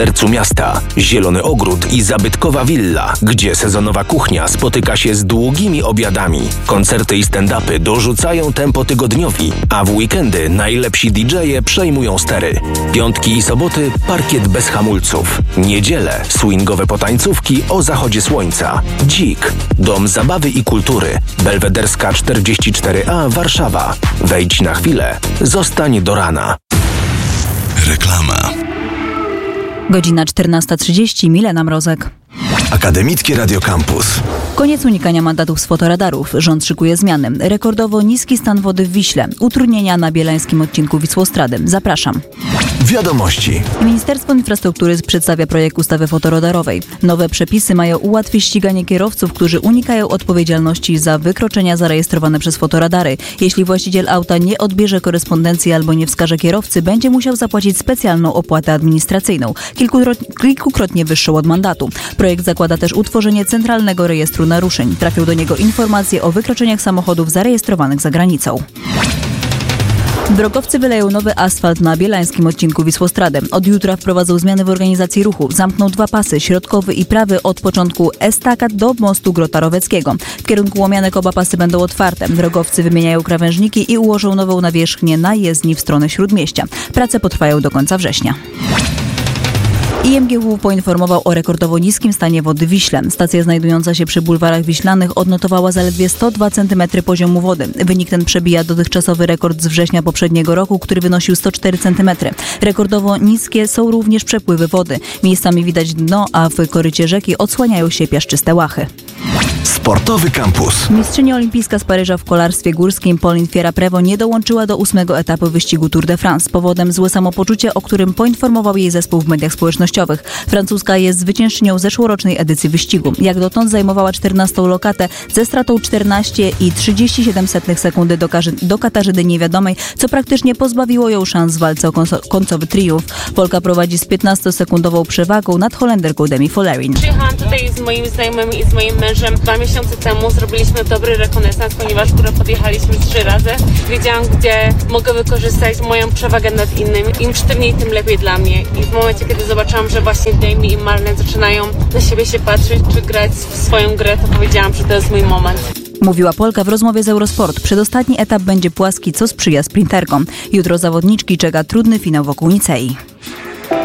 sercu miasta, zielony ogród i zabytkowa willa, gdzie sezonowa kuchnia spotyka się z długimi obiadami. Koncerty i stand-upy dorzucają tempo tygodniowi, a w weekendy najlepsi DJ-e przejmują stery. Piątki i soboty parkiet bez hamulców. Niedzielę swingowe potańcówki o zachodzie słońca. Dzik, dom zabawy i kultury. Belwederska 44A Warszawa. Wejdź na chwilę, zostań do rana. Reklama. Godzina 14:30, Milena Mrozek. Akademickie Radio Campus. Koniec unikania mandatów z fotoradarów. Rząd szykuje zmiany. Rekordowo niski stan wody w Wiśle. Utrudnienia na bielańskim odcinku Wisłostrady. Zapraszam. Wiadomości. Ministerstwo Infrastruktury przedstawia projekt ustawy fotoradarowej. Nowe przepisy mają ułatwić ściganie kierowców, którzy unikają odpowiedzialności za wykroczenia zarejestrowane przez fotoradary. Jeśli właściciel auta nie odbierze korespondencji albo nie wskaże kierowcy, będzie musiał zapłacić specjalną opłatę administracyjną, kilkukrotnie wyższą od mandatu. Projekt zakłada też utworzenie centralnego rejestru naruszeń. Trafią do niego informacje o wykroczeniach samochodów zarejestrowanych za granicą. Drogowcy wyleją nowy asfalt na bielańskim odcinku Wisłostrady. Od jutra wprowadzą zmiany w organizacji ruchu. Zamkną 2 pasy, środkowy i prawy od początku estakad do mostu Grota Roweckiego. W kierunku Łomianek oba pasy będą otwarte. Drogowcy wymieniają krawężniki i ułożą nową nawierzchnię na jezdni w stronę Śródmieścia. Prace potrwają do końca września. IMGW poinformował o rekordowo niskim stanie wody w Wiśle. Stacja znajdująca się przy bulwarach wiślanych odnotowała zaledwie 102 cm poziomu wody. Wynik ten przebija dotychczasowy rekord z września poprzedniego roku, który wynosił 104 cm. Rekordowo niskie są również przepływy wody. Miejscami widać dno, a w korycie rzeki odsłaniają się piaszczyste łachy. Sportowy Campus. Mistrzyni olimpijska z Paryża w kolarstwie górskim Pauline Ferrand-Prévot nie dołączyła do 8. etapu wyścigu Tour de France. Powodem złe samopoczucie, o którym poinformował jej zespół w mediach społecznościowych. Francuska jest zwyciężczynią zeszłorocznej edycji wyścigu. Jak dotąd zajmowała 14. lokatę ze stratą 14,37 sekundy do Katarzyny Niewiadomej, co praktycznie pozbawiło ją szans w walce o końcowy triumf. Polka prowadzi z 15-sekundową przewagą nad Holenderką Demi Follering. Przyjechałam tutaj z moimi znajomymi i z moim mężem 2 miesiące temu. Zrobiliśmy dobry rekonesans, ponieważ górę podjechaliśmy 3 razy. Wiedziałam, gdzie mogę wykorzystać moją przewagę nad innymi. Im sztywniej, tym lepiej dla mnie. I w momencie, kiedy zobaczyłam, że właśnie Demi i Marlene zaczynają na siebie się patrzeć, czy grać w swoją grę, to powiedziałam, że to jest mój moment. Mówiła Polka w rozmowie z Eurosport. Przedostatni etap będzie płaski, co sprzyja sprinterkom. Jutro zawodniczki czeka trudny finał wokół Nicei.